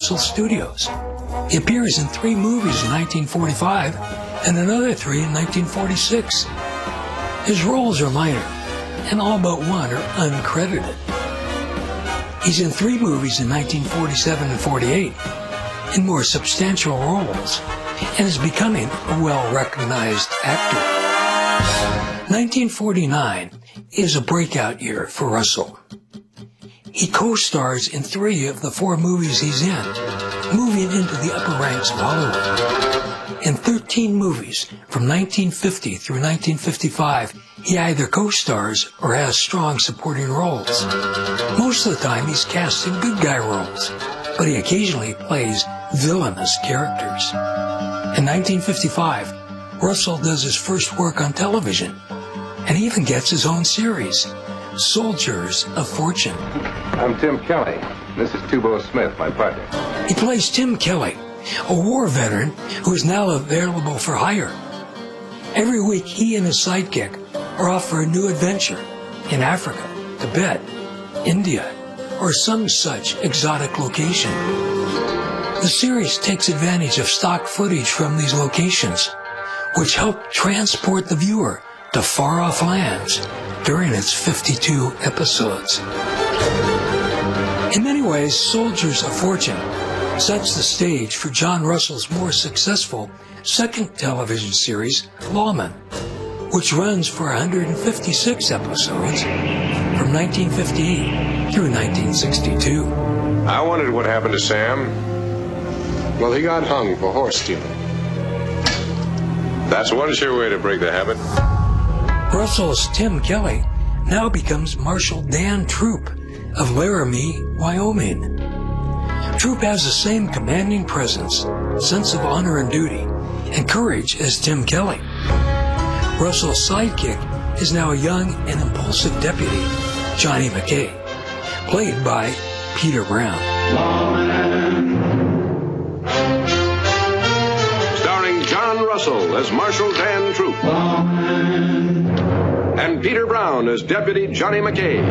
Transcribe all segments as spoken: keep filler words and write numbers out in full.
Universal Studios. He appears in three movies in nineteen forty-five and another three in nineteen forty-six. His roles are minor, and all but one are uncredited. He's in three movies in nineteen forty-seven and forty-eight, in more substantial roles, and is becoming a well-recognized actor. nineteen forty-nine is a breakout year for Russell. He co-stars in three of the four movies he's in, moving into the upper ranks of Hollywood. In thirteen movies from nineteen fifty through nineteen fifty-five, he either co-stars or has strong supporting roles. Most of the time he's cast in good guy roles, but he occasionally plays villainous characters. In nineteen fifty-five, Russell does his first work on television, and he even gets his own series, Soldiers of Fortune. I'm Tim Kelly. This is Tubo Smith, my partner. He plays Tim Kelly, a war veteran who is now available for hire. Every week, he and his sidekick are off for a new adventure in Africa, Tibet, India, or some such exotic location. The series takes advantage of stock footage from these locations, which help transport the viewer to far-off lands during its fifty-two episodes. In many ways, Soldiers of Fortune sets the stage for John Russell's more successful second television series, Lawman, which runs for one hundred fifty-six episodes from nineteen fifty-eight through nineteen sixty-two. I wondered what happened to Sam. Well, he got hung for horse stealing. That's one sure way to break the habit. Russell's Tim Kelly now becomes Marshal Dan Troop of Laramie, Wyoming. Troop has the same commanding presence, sense of honor and duty, and courage as Tim Kelly. Russell's sidekick is now a young and impulsive deputy, Johnny McKay, played by Peter Brown. Starring John Russell as Marshal Dan Troop. And Peter Brown as Deputy Johnny McKay.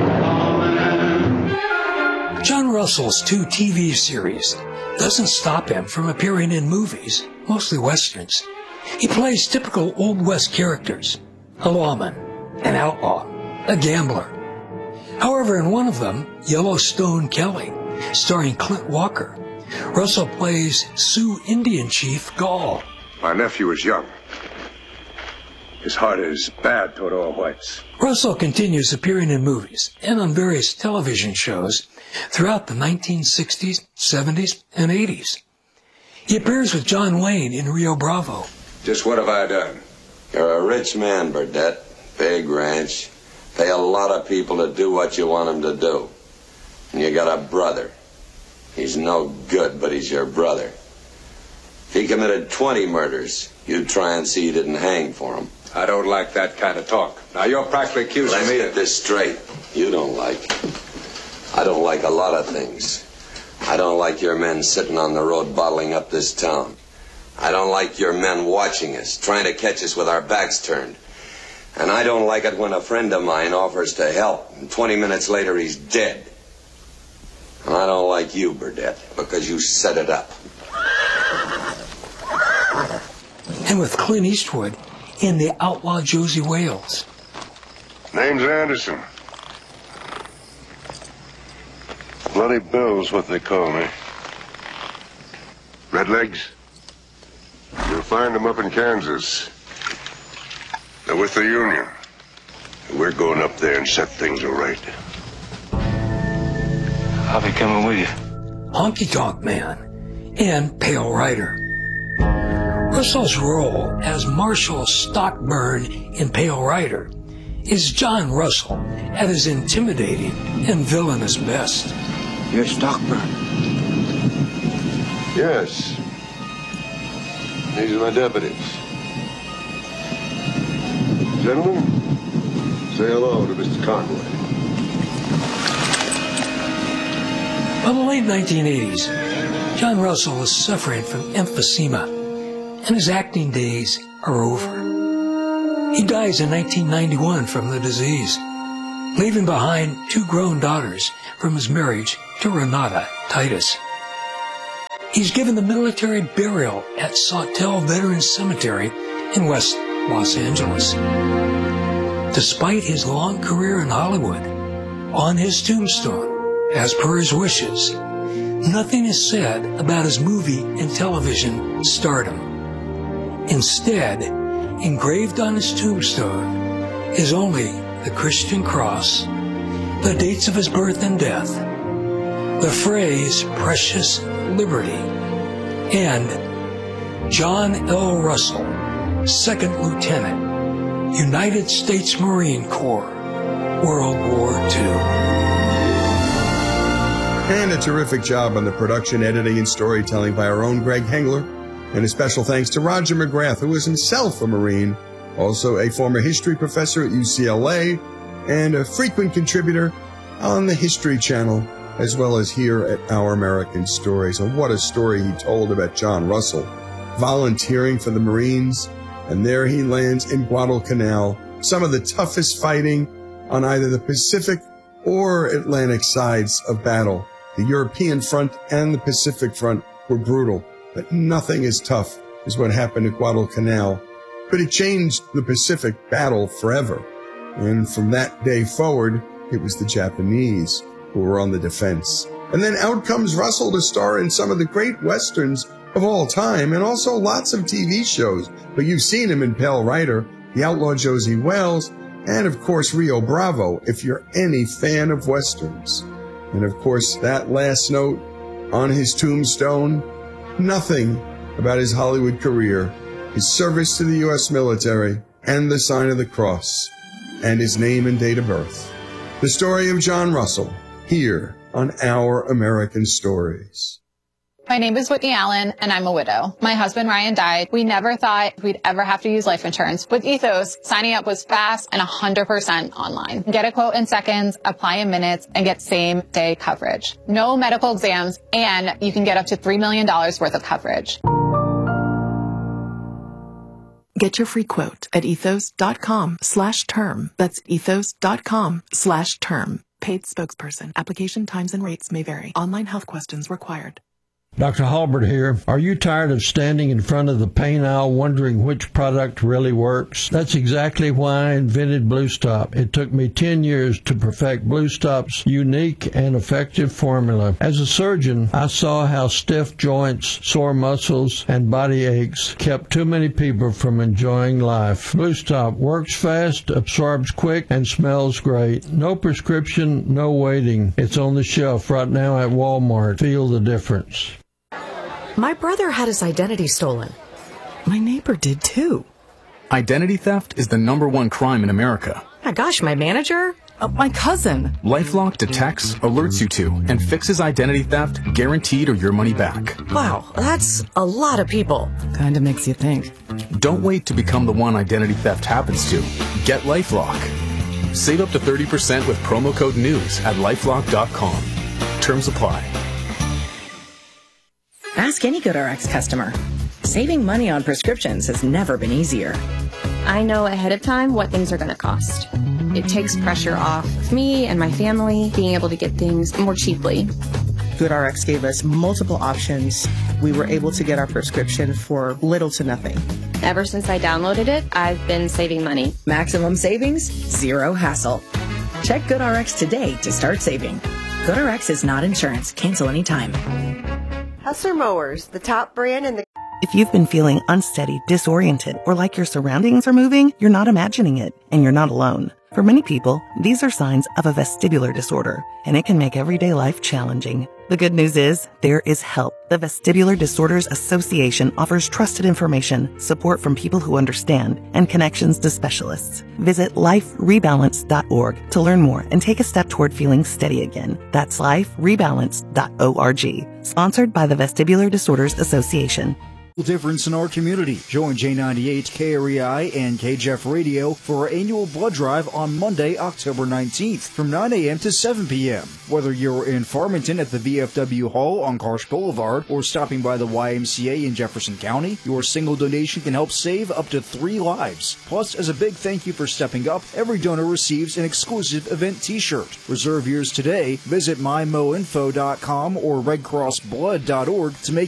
John Russell's two T V series doesn't stop him from appearing in movies, mostly westerns. He plays typical Old West characters, a lawman, an outlaw, a gambler. However, in one of them, Yellowstone Kelly, starring Clint Walker, Russell plays Sioux Indian Chief Gall. My nephew is young. His heart is bad toward all whites. Russell continues appearing in movies and on various television shows throughout the nineteen sixties, seventies, and eighties. He appears with John Wayne in Rio Bravo. Just what have I done? You're a rich man, Burdette. Big ranch. Pay a lot of people to do what you want them to do. And you got a brother. He's no good, but he's your brother. If he committed twenty murders, you'd try and see you didn't hang for him. I don't like that kind of talk. Now, you're practically accusing Let's me get of... this straight. You don't like. I don't like a lot of things. I don't like your men sitting on the road bottling up this town. I don't like your men watching us, trying to catch us with our backs turned. And I don't like it when a friend of mine offers to help, and twenty minutes later he's dead. And I don't like you, Burdette, because you set it up. And with Clint Eastwood in The Outlaw Josie Wales. Name's Anderson. Bloody Bill's what they call me. Redlegs? You'll find them up in Kansas. They're with the Union. We're going up there and set things right. I'll be coming with you. Honky Tonk Man and Pale Rider. Russell's role as Marshal Stockburn in Pale Rider is John Russell at his intimidating and villainous best. You're Stockburn. Yes. These are my deputies. Gentlemen, say hello to Mister Conway. By the late nineteen eighties, John Russell is suffering from emphysema, and his acting days are over. He dies in nineteen ninety-one from the disease, leaving behind two grown daughters from his marriage to Renata Titus. He's given the military burial at Sawtelle Veterans Cemetery in West Los Angeles. Despite his long career in Hollywood, on his tombstone, as per his wishes, nothing is said about his movie and television stardom. Instead, engraved on his tombstone is only the Christian cross, the dates of his birth and death, the phrase Precious Liberty, and John L. Russell, Second Lieutenant, United States Marine Corps, World War Two. And a terrific job on the production, editing, and storytelling by our own Greg Hengler. And a special thanks to Roger McGrath, who is himself a Marine, also a former history professor at U C L A, and a frequent contributor on the History Channel, as well as here at Our American Stories. And what a story he told about John Russell, volunteering for the Marines, and there he lands in Guadalcanal, some of the toughest fighting on either the Pacific or Atlantic sides of battle. The European front and the Pacific front were brutal, but nothing as tough as what happened at Guadalcanal. But it changed the Pacific battle forever. And from that day forward, it was the Japanese who were on the defense. And then out comes Russell to star in some of the great westerns of all time, and also lots of T V shows. But you've seen him in Pale Rider, The Outlaw Josie Wells, and of course Rio Bravo, if you're any fan of westerns. And of course, that last note on his tombstone, nothing about his Hollywood career, his service to the U S military, and the sign of the cross, and his name and date of birth. The story of John Russell, here on Our American Stories. My name is Whitney Allen, and I'm a widow. My husband, Ryan, died. We never thought we'd ever have to use life insurance. With Ethos, signing up was fast and one hundred percent online. Get a quote in seconds, apply in minutes, and get same-day coverage. No medical exams, and you can get up to three million dollars worth of coverage. Get your free quote at ethos.com slash term. That's ethos.com slash term. Paid spokesperson. Application times and rates may vary. Online health questions required. Doctor Halbert here. Are you tired of standing in front of the pain aisle wondering which product really works? That's exactly why I invented Blue Stop. It took me ten years to perfect Blue Stop's unique and effective formula. As a surgeon, I saw how stiff joints, sore muscles, and body aches kept too many people from enjoying life. Blue Stop works fast, absorbs quick, and smells great. No prescription, no waiting. It's on the shelf right now at Walmart. Feel the difference. My brother had his identity stolen. My neighbor did too. Identity theft is the number one crime in America. My gosh, my manager? Uh, my cousin. LifeLock detects, alerts you to, and fixes identity theft, guaranteed or your money back. Wow, that's a lot of people. Kinda makes you think. Don't wait to become the one identity theft happens to. Get LifeLock. Save up to thirty percent with promo code NEWS at lifelock dot com. Terms apply. Ask any GoodRx customer. Saving money on prescriptions has never been easier. I know ahead of time what things are going to cost. It takes pressure off of me and my family being able to get things more cheaply. GoodRx gave us multiple options. We were able to get our prescription for little to nothing. Ever since I downloaded it, I've been saving money. Maximum savings, zero hassle. Check GoodRx today to start saving. GoodRx is not insurance. Cancel anytime. Hustler Mowers, the top brand in the... If you've been feeling unsteady, disoriented, or like your surroundings are moving, you're not imagining it, and you're not alone. For many people, these are signs of a vestibular disorder, and it can make everyday life challenging. The good news is, there is help. The Vestibular Disorders Association offers trusted information, support from people who understand, and connections to specialists. Visit life rebalance dot org to learn more and take a step toward feeling steady again. That's life rebalance dot org. Sponsored by the Vestibular Disorders Association. Difference in our community. Join J ninety-eight, K R E I, and K J F Radio for our annual blood drive on Monday, October nineteenth from nine a.m. to seven p.m. Whether you're in Farmington at the V F W Hall on Karsh Boulevard or stopping by the Y M C A in Jefferson County, your single donation can help save up to three lives. Plus, as a big thank you for stepping up, every donor receives an exclusive event t-shirt. Reserve yours today. Visit my mo info dot com or red cross blood dot org to make